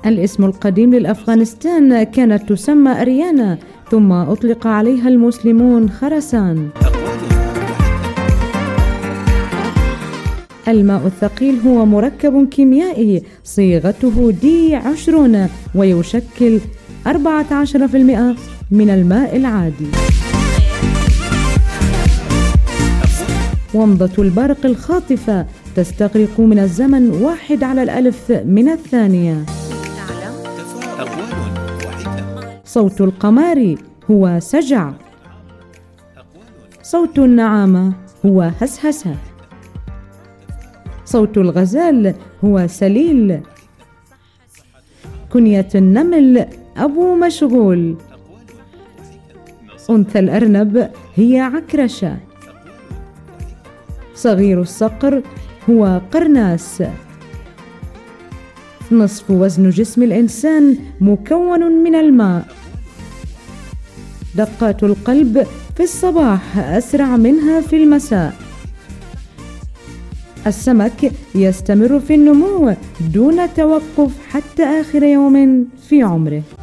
الاسم القديم للأفغانستان كانت تسمى أريانا، ثم أطلق عليها المسلمون خراسان. الماء الثقيل هو مركب كيميائي صيغته D20 ويشكل 14% من الماء العادي. ومضة البرق الخاطفة تستغرق من الزمن 1/1000 من الثانية. صوت القمار هو سجع. صوت النعامة هو هسهسة. صوت الغزال هو سليل. كنية النمل أبو مشغول. أنثى الأرنب هي عكرشة. صغير الصقر هو قرناس. نصف وزن جسم الإنسان مكون من الماء. دقات القلب في الصباح أسرع منها في المساء. السمك يستمر في النمو دون توقف حتى آخر يوم في عمره.